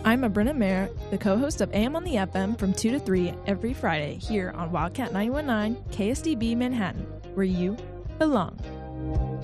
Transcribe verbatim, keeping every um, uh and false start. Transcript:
I'm Brenna Mayer, the co-host of A M on the F M from two to three every Friday here on Wildcat ninety-one point nine K S D B Manhattan, where you belong.